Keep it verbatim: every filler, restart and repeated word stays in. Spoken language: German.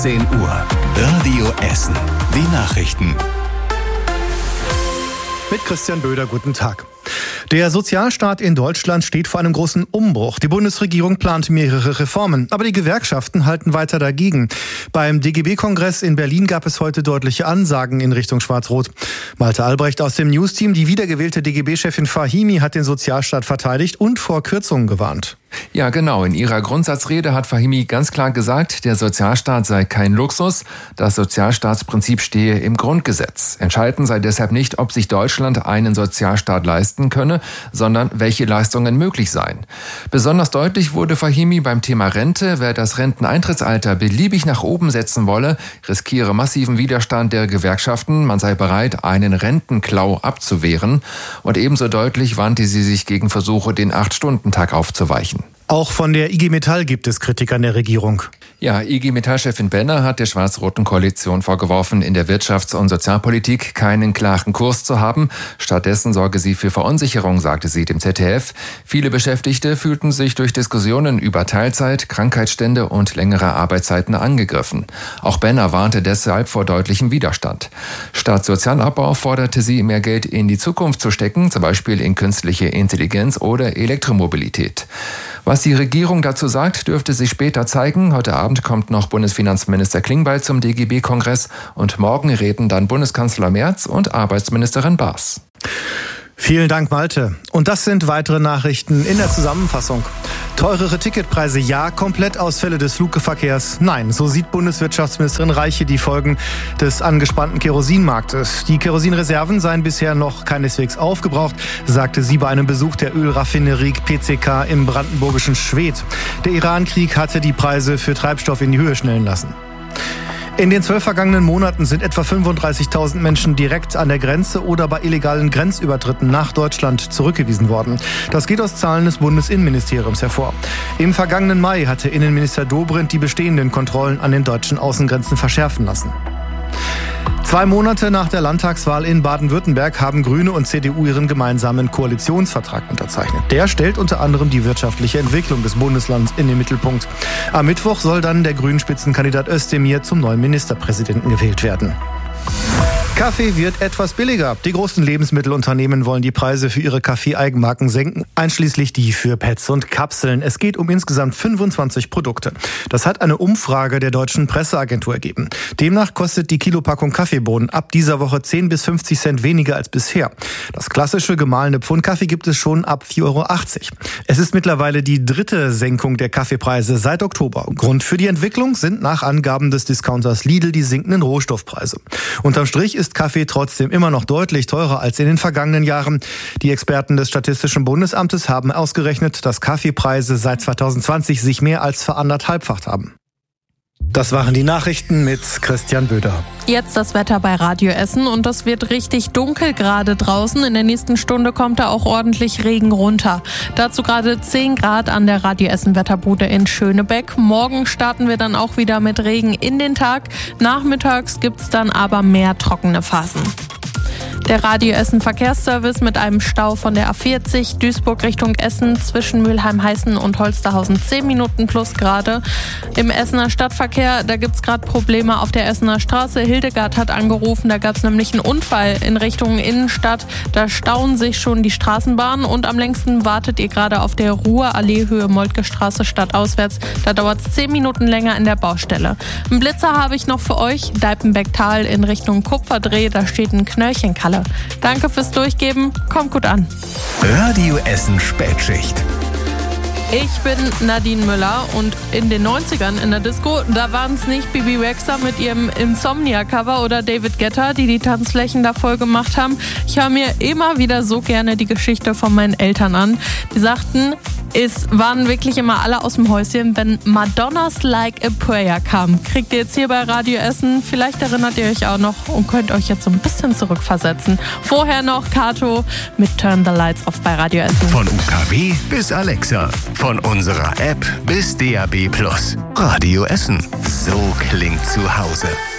achtzehn Uhr. Radio Essen. Die Nachrichten. Mit Christian Böder, guten Tag. Der Sozialstaat in Deutschland steht vor einem großen Umbruch. Die Bundesregierung plant mehrere Reformen, aber die Gewerkschaften halten weiter dagegen. Beim D G B-Kongress in Berlin gab es heute deutliche Ansagen in Richtung Schwarz-Rot. Malte Albrecht aus dem News-Team, die wiedergewählte D G B-Chefin Fahimi hat den Sozialstaat verteidigt und vor Kürzungen gewarnt. Ja, genau. In ihrer Grundsatzrede hat Fahimi ganz klar gesagt, der Sozialstaat sei kein Luxus. Das Sozialstaatsprinzip stehe im Grundgesetz. Entscheidend sei deshalb nicht, ob sich Deutschland einen Sozialstaat leisten könne, sondern welche Leistungen möglich seien. Besonders deutlich wurde Fahimi beim Thema Rente. Wer das Renteneintrittsalter beliebig nach oben setzen wolle, riskiere massiven Widerstand der Gewerkschaften. Man sei bereit, einen Rentenklau abzuwehren. Und ebenso deutlich wandte sie sich gegen Versuche, den Acht-Stunden-Tag aufzuweichen. Auch von der I G Metall gibt es Kritik an der Regierung. Ja, I G Metall-Chefin Benner hat der schwarz-roten Koalition vorgeworfen, in der Wirtschafts- und Sozialpolitik keinen klaren Kurs zu haben. Stattdessen sorge sie für Verunsicherung, sagte sie dem Z D F. Viele Beschäftigte fühlten sich durch Diskussionen über Teilzeit, Krankheitsstände und längere Arbeitszeiten angegriffen. Auch Benner warnte deshalb vor deutlichem Widerstand. Statt Sozialabbau forderte sie, mehr Geld in die Zukunft zu stecken, zum Beispiel in künstliche Intelligenz oder Elektromobilität. Was die Regierung dazu sagt, dürfte sich später zeigen. Heute Abend kommt noch Bundesfinanzminister Klingbeil zum D G B-Kongress und morgen reden dann Bundeskanzler Merz und Arbeitsministerin Baas. Vielen Dank, Malte. Und das sind weitere Nachrichten in der Zusammenfassung. Teurere Ticketpreise ja, Komplettausfälle des Flugverkehrs nein. So sieht Bundeswirtschaftsministerin Reiche die Folgen des angespannten Kerosinmarktes. Die Kerosinreserven seien bisher noch keineswegs aufgebraucht, sagte sie bei einem Besuch der Ölraffinerie P C K im brandenburgischen Schwedt. Der Iran-Krieg hatte die Preise für Treibstoff in die Höhe schnellen lassen. In den zwölf vergangenen Monaten sind etwa fünfunddreißigtausend Menschen direkt an der Grenze oder bei illegalen Grenzübertritten nach Deutschland zurückgewiesen worden. Das geht aus Zahlen des Bundesinnenministeriums hervor. Im vergangenen Mai hatte Innenminister Dobrindt die bestehenden Kontrollen an den deutschen Außengrenzen verschärfen lassen. Zwei Monate nach der Landtagswahl in Baden-Württemberg haben Grüne und C D U ihren gemeinsamen Koalitionsvertrag unterzeichnet. Der stellt unter anderem die wirtschaftliche Entwicklung des Bundeslands in den Mittelpunkt. Am Mittwoch soll dann der Grünen-Spitzenkandidat Özdemir zum neuen Ministerpräsidenten gewählt werden. Kaffee wird etwas billiger. Die großen Lebensmittelunternehmen wollen die Preise für ihre Kaffee-Eigenmarken senken, einschließlich die für Pads und Kapseln. Es geht um insgesamt fünfundzwanzig Produkte. Das hat eine Umfrage der Deutschen Presseagentur ergeben. Demnach kostet die Kilopackung Kaffeebohnen ab dieser Woche zehn bis fünfzig Cent weniger als bisher. Das klassische gemahlene Pfund Kaffee gibt es schon ab vier Euro achtzig. Es ist mittlerweile die dritte Senkung der Kaffeepreise seit Oktober. Grund für die Entwicklung sind nach Angaben des Discounters Lidl die sinkenden Rohstoffpreise. Unterm Strich ist Kaffee trotzdem immer noch deutlich teurer als in den vergangenen Jahren. Die Experten des Statistischen Bundesamtes haben ausgerechnet, dass Kaffeepreise seit zweitausendzwanzig sich mehr als veranderthalbfacht haben. Das waren die Nachrichten mit Christian Böder. Jetzt das Wetter bei Radio Essen und das wird richtig dunkel gerade draußen. In der nächsten Stunde kommt da auch ordentlich Regen runter. Dazu gerade zehn Grad an der Radio Essen Wetterbude in Schönebeck. Morgen starten wir dann auch wieder mit Regen in den Tag. Nachmittags gibt's dann aber mehr trockene Phasen. Der Radio Essen Verkehrsservice mit einem Stau von der A vierzig Duisburg Richtung Essen zwischen Mülheim-Heißen und Holsterhausen zehn Minuten plus gerade. Im Essener Stadtverkehr, da gibt's gerade Probleme auf der Essener Straße. Hildegard hat angerufen, da gab's nämlich einen Unfall in Richtung Innenstadt. Da stauen sich schon die Straßenbahnen und am längsten wartet ihr gerade auf der Ruhrallee Höhe Moltke Straße stadtauswärts. Da dauert's zehn Minuten länger in der Baustelle. Einen Blitzer habe ich noch für euch. Deipenbecktal in Richtung Kupferdreh, da steht ein Knöllchenkalle. Danke fürs Durchgeben, kommt gut an. Radio Essen Spätschicht. Ich bin Nadine Müller und in den neunzigern in der Disco, da waren es nicht Bibi Rexha mit ihrem Insomnia-Cover oder David Guetta, die die Tanzflächen da voll gemacht haben. Ich höre mir immer wieder so gerne die Geschichte von meinen Eltern an. Die sagten, es waren wirklich immer alle aus dem Häuschen, wenn Madonnas Like a Prayer kam. Kriegt ihr jetzt hier bei Radio Essen, vielleicht erinnert ihr euch auch noch und könnt euch jetzt so ein bisschen zurückversetzen. Vorher noch Kato mit Turn the Lights Off bei Radio Essen. Von U K W bis Alexa, von unserer App bis D A B plus. Radio Essen, so klingt zu Hause.